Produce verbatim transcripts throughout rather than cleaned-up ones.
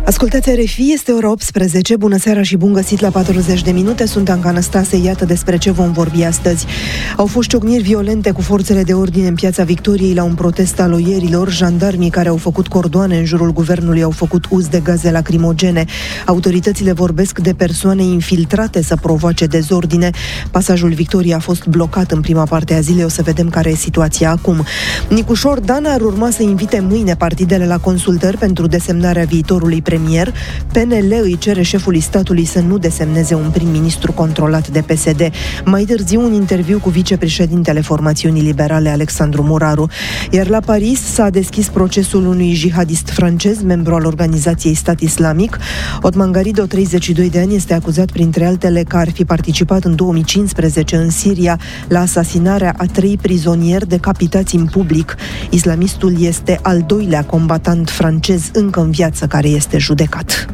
Ascultați R F I, este ora optsprezece, bună seara și bun găsit la patruzeci de minute, sunt Anca Năstase, iată despre ce vom vorbi astăzi. Au fost ciocniri violente cu forțele de ordine în Piața Victoriei la un protest al oierilor, jandarmii care au făcut cordoane în jurul guvernului au făcut uz de gaze lacrimogene. Autoritățile vorbesc de persoane infiltrate să provoace dezordine. Pasajul Victoriei a fost blocat în prima parte a zilei, o să vedem care e situația acum. Nicușor Dan ar urma să invite mâine partidele la consultări pentru desemnarea viitorului premier. P N L îi cere șefului statului să nu desemneze un prim-ministru controlat de P S D. Mai târziu un interviu cu vicepreședintele formațiunii liberale Alexandru Moraru. Iar la Paris s-a deschis procesul unui jihadist francez, membru al organizației Stat Islamic. Otman Garido, treizeci și doi de ani, este acuzat printre altele că ar fi participat în două mii cincisprezece în Siria la asasinarea a trei prizonieri decapitați în public. Islamistul este al doilea combatant francez încă în viață care este judecat.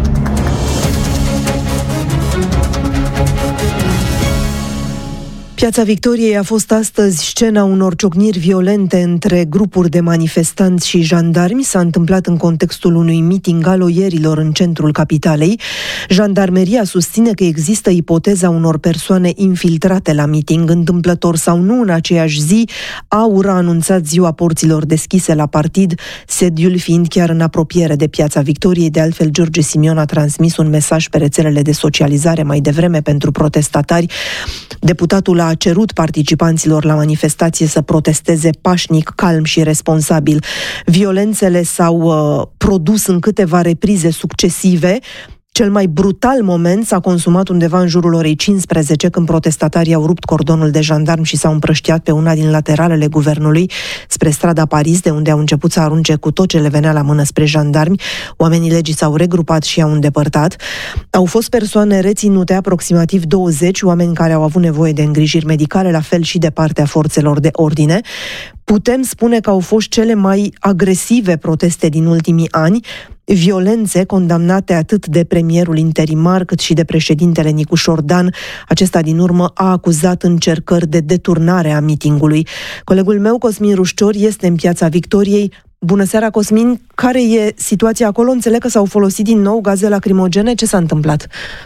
Piața Victoriei a fost astăzi scena unor ciocniri violente între grupuri de manifestanți și jandarmi. S-a întâmplat în contextul unui meeting al oierilor în centrul capitalei. Jandarmeria susține că există ipoteza unor persoane infiltrate la meeting. Întâmplător sau nu, în aceeași zi, AUR a anunțat ziua porților deschise la partid, sediul fiind chiar în apropiere de Piața Victoriei. De altfel, George Simion a transmis un mesaj pe rețelele de socializare mai devreme pentru protestatari. Deputatul a a cerut participanților la manifestație să protesteze pașnic, calm și responsabil. Violențele s-au uh, produs în câteva reprize succesive. Cel mai brutal moment s-a consumat undeva în jurul orei cincisprezece, când protestatarii au rupt cordonul de jandarmi și s-au împrăștiat pe una din lateralele guvernului spre strada Paris, de unde au început să arunce cu tot ce le venea la mână spre jandarmi. Oamenii legii s-au regrupat și i-au îndepărtat. Au fost persoane reținute, aproximativ douăzeci, oameni care au avut nevoie de îngrijiri medicale, la fel și de partea forțelor de ordine. Putem spune că au fost cele mai agresive proteste din ultimii ani, violențe condamnate atât de premierul interimar cât și de președintele Nicușor Dan. Acesta din urmă a acuzat încercări de deturnare a mitingului. Colegul meu, Cosmin Rușcior, este în Piața Victoriei. Bună seara, Cosmin! Care e situația acolo? Înțeleg că s-au folosit din nou gaze lacrimogene. Ce s-a întâmplat?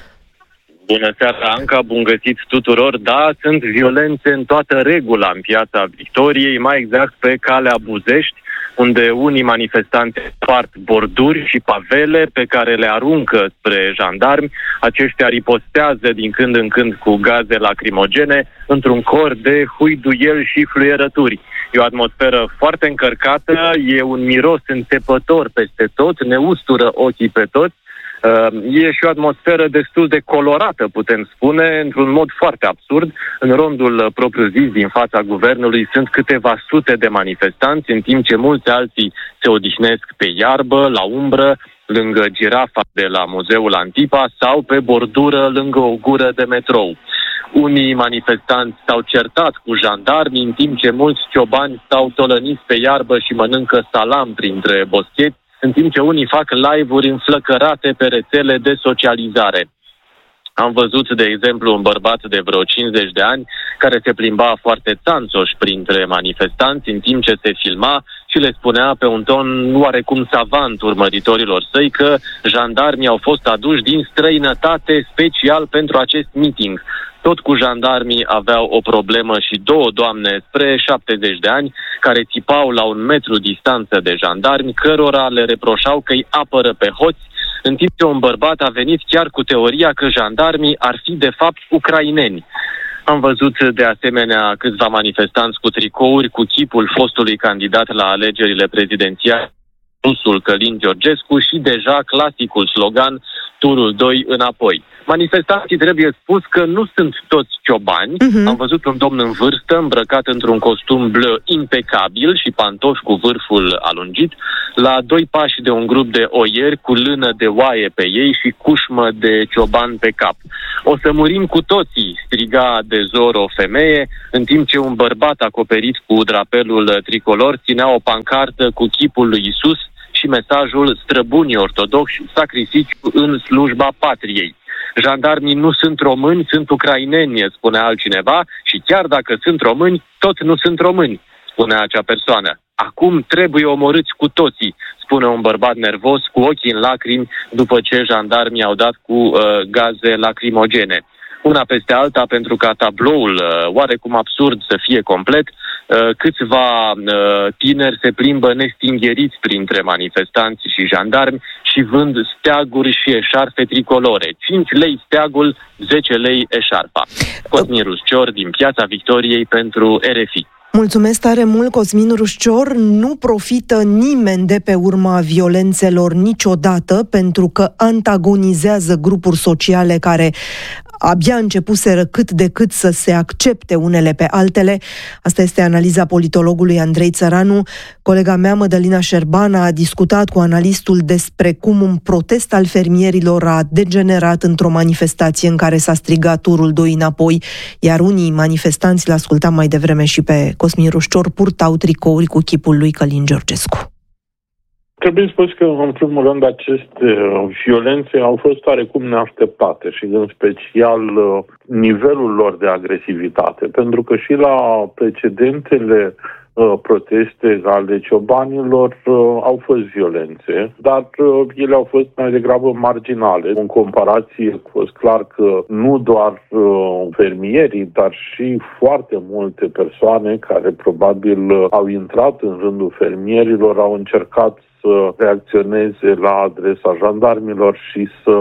Bună seara, Anca, bun găsit tuturor. Da, sunt violențe în toată regula în Piața Victoriei, mai exact pe calea Buzești, unde unii manifestanți spart borduri și pavele pe care le aruncă spre jandarmi. Aceștia ripostează din când în când cu gaze lacrimogene într-un cor de huiduieli și fluierături. E o atmosferă foarte încărcată, e un miros înțepător peste tot, ne ustură ochii pe toți. E și o atmosferă destul de colorată, putem spune, într-un mod foarte absurd. În rondul propriu-zis din fața guvernului sunt câteva sute de manifestanți, în timp ce mulți alții se odihnesc pe iarbă, la umbră, lângă girafa de la Muzeul Antipa sau pe bordură lângă o gură de metrou. Unii manifestanți s-au certat cu jandarmi, în timp ce mulți ciobani stau tolăniți pe iarbă și mănâncă salam printre boscheți, în timp ce unii fac live-uri înflăcărate pe rețele de socializare. Am văzut, de exemplu, un bărbat de vreo cincizeci de ani care se plimba foarte țanțoș printre manifestanți în timp ce se filma și le spunea pe un ton oarecum savant urmăritorilor săi că jandarmii au fost aduși din străinătate special pentru acest meeting. Tot cu jandarmii aveau o problemă și două doamne spre șaptezeci de ani care țipau la un metru distanță de jandarmi, cărora le reproșau că îi apără pe hoți, în timp ce un bărbat a venit chiar cu teoria că jandarmii ar fi de fapt ucraineni. Am văzut de asemenea câțiva manifestanți cu tricouri cu chipul fostului candidat la alegerile prezidențiale, rusul Călin Georgescu, și deja clasicul slogan turul doi înapoi. Manifestanții, trebuie spus că nu sunt toți ciobani. Uh-huh. Am văzut un domn în vârstă îmbrăcat într-un costum bleu impecabil și pantofi cu vârful alungit, la doi pași de un grup de oieri cu lână de oaie pe ei și cușmă de cioban pe cap. O să murim cu toții, striga de zor o femeie, în timp ce un bărbat acoperit cu drapelul tricolor ținea o pancartă cu chipul lui Isus și mesajul străbunii ortodoxi, sacrificiu în slujba patriei. Jandarmii nu sunt români, sunt ucraineni, spunea altcineva, și chiar dacă sunt români, tot nu sunt români. spunea acea persoană. Acum trebuie omorâți cu toții, spune un bărbat nervos cu ochii în lacrimi după ce jandarmii au dat cu uh, gaze lacrimogene. Una peste alta, pentru ca tabloul uh, oarecum absurd să fie complet, uh, câțiva uh, tineri se plimbă nestingheriți printre manifestanți și jandarmi și vând steaguri și eșarfe tricolore. cinci lei steagul, zece lei eșarfa. Cosmin Ruscior din Piața Victoriei pentru R F I. Mulțumesc tare mult, Cosmin Ruscior. Nu profită nimeni de pe urma violențelor niciodată, pentru că antagonizează grupuri sociale care abia începuseră cât de cât să se accepte unele pe altele. Asta este analiza politologului Andrei Țăranu. Colega mea, Mădălina Șerbana, a discutat cu analistul despre cum un protest al fermierilor a degenerat într-o manifestație în care s-a strigat turul doi înapoi, iar unii manifestanți, l-ascultam mai devreme și pe Cosmin Ruscior, purtau tricouri cu chipul lui Călin Georgescu. Trebuie spus că, în primul rând, aceste violențe au fost oarecum neașteptate și, în special, nivelul lor de agresivitate. Pentru că și la precedentele proteste ale ciobanilor au fost violențe, dar ele au fost mai degrabă marginale. În comparație, a fost clar că nu doar fermierii, dar și foarte multe persoane care probabil au intrat în rândul fermierilor au încercat să reacționeze la adresa jandarmilor și să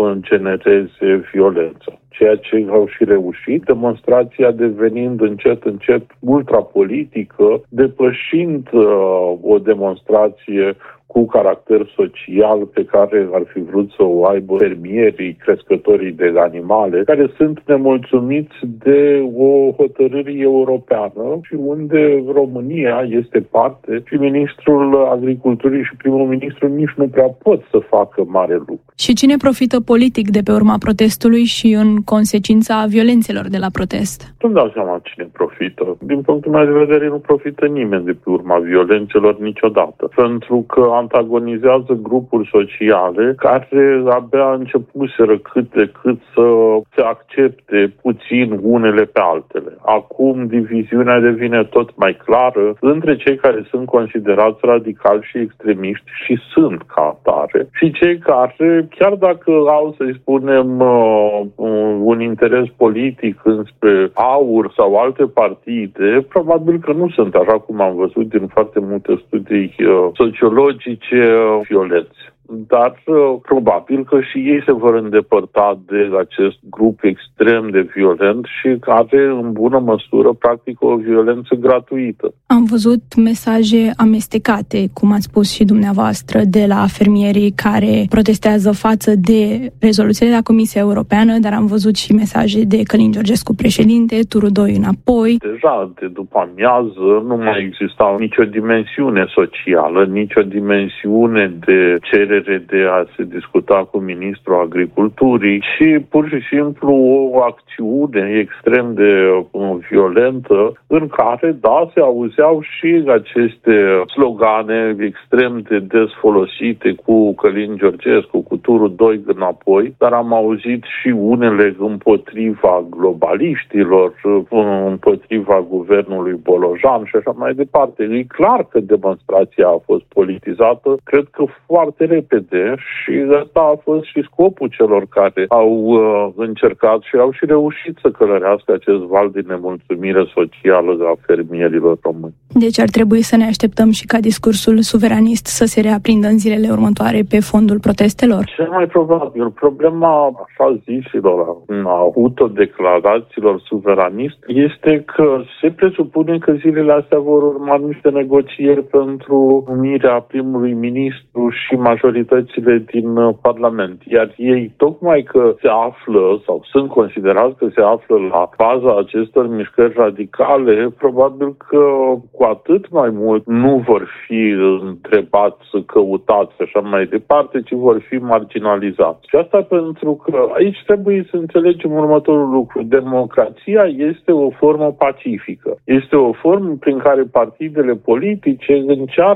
genereze violență. Ceea ce au și reușit, demonstrația devenind încet, încet ultrapolitică, depășind uh, o demonstrație cu caracter social pe care ar fi vrut să o aibă fermierii, crescătorii de animale, care sunt nemulțumiți de o hotărâre europeană și unde România este parte și ministrul agriculturii și primul ministru nici nu prea pot să facă mare lucru. Și cine profită politic de pe urma protestului și în consecința violențelor de la protest? Nu-mi dau seama cine profită. Din punctul meu de vedere, nu profită nimeni de pe urma violențelor niciodată. Pentru că antagonizează grupuri sociale care abia începuseră cât de cât să se accepte puțin unele pe altele. Acum diviziunea devine tot mai clară între cei care sunt considerați radicali și extremiști și sunt ca atare și cei care, chiar dacă au, să spunem, un interes politic înspre AUR sau alte partide, probabil că nu sunt, așa cum am văzut din foarte multe studii sociologice, violenți. Dar probabil că și ei se vor îndepărta de acest grup extrem de violent și care în bună măsură practică o violență gratuită. Am văzut mesaje amestecate, cum ați spus și dumneavoastră, de la fermierii care protestează față de rezoluțiile de la Comisia Europeană, dar am văzut și mesaje de Călin Georgescu președinte, turul doi înapoi. Deja de după amiază nu mai exista nicio dimensiune socială, nicio dimensiune de cerere de a se discuta cu ministrul agriculturii și pur și simplu o acțiune extrem de violentă în care, da, se auzeau și aceste slogane extrem de des folosite cu Călin Georgescu, cu turul doi înapoi, dar am auzit și unele împotriva globaliștilor, împotriva guvernului Bolojan și așa mai departe. E clar că demonstrația a fost politizată, cred că foarte repede. Și ăsta a fost și scopul celor care au uh, încercat și au și reușit să călărească acest val de nemulțumire socială a fermierilor români. Deci ar trebui să ne așteptăm și ca discursul suveranist să se reaprindă în zilele următoare pe fondul protestelor? Cel mai probabil. Problema, așa zișilor, a autodeclarațiilor suveranist este că se presupune că zilele astea vor urma niște negocieri pentru numirea primului ministru și majoritățile din Parlament. Iar ei, tocmai că se află sau sunt considerați că se află la baza acestor mișcări radicale, probabil că cu atât mai mult nu vor fi întrebați, căutați și așa mai departe, ci vor fi marginalizați. Și asta pentru că aici trebuie să înțelegem următorul lucru. Democrația este o formă pacifică. Este o formă prin care partidele politice încearcă